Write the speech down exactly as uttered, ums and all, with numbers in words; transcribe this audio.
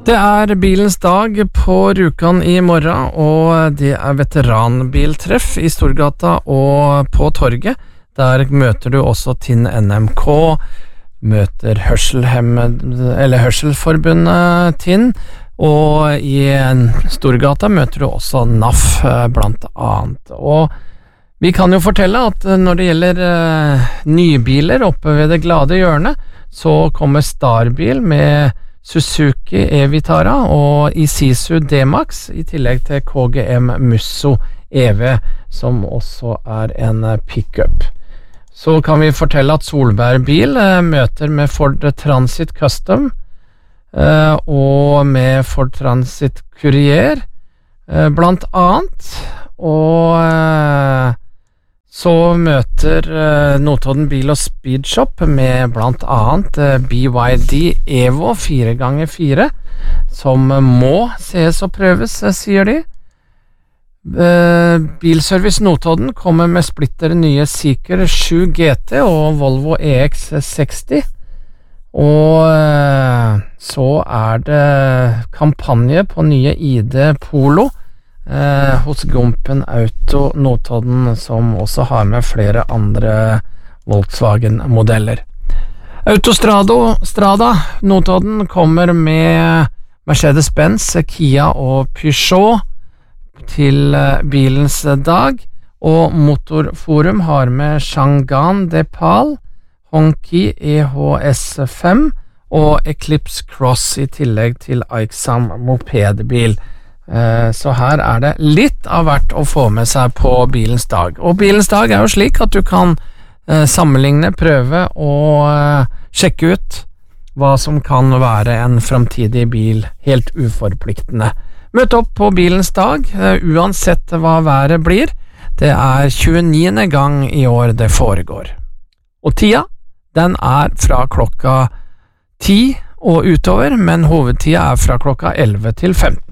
Det er bilens dag på Rjukan i morgen, og det er veteranbiltreff i Storgata og på torget. Der møter du også Tinn N M K, møter hørselhemmed, eller Hørselforbundet Tinn, og i Storgata møter du også N A F blant annet. Og vi kan jo fortelle at når det gjelder uh, nybiler oppe ved det glade hjørnet, så kommer Starbil med Suzuki E-Vitara og Isuzu D-Max, i tillegg til K G M Musso E V, som også er en pickup. Så kan vi fortelle at Solberg bil eh, møter med Ford Transit Custom eh, og med Ford Transit Courier eh, blant annet, og eh, så møter uh, Notodden Bil og Speedshop med blant annet uh, B Y D Evo fire ganger fire, som uh, må ses og prøves, uh, sier de. Uh, Bilservice Notodden kommer med splitter nye Seeker sju G T og Volvo E X seksti, og uh, så er det kampanje på nye I D Polo Eh, hos Gumpen Auto Notodden, som også har med flere andre Volkswagen-modeller. Autostrado Strada Notodden kommer med Mercedes-Benz, Kia og Peugeot til eh, bilens dag, og Motorforum har med Chang'an Depal, Hongqi E H S fem og Eclipse Cross, i tillegg til Aixam mopedbil. Så her er det litt av hvert å få med seg på bilens dag. Og bilens dag er jo slik at du kan eh, sammenligne, prøve og eh, sjekke ut hva som kan være en fremtidig bil, helt uforpliktende. Møt opp på bilens dag, eh, uansett hva været blir. Det er tjueniende gang i år det foregår. Og tida, den er fra klokka ti og utover, men hovedtida er fra klokka elleve til femten.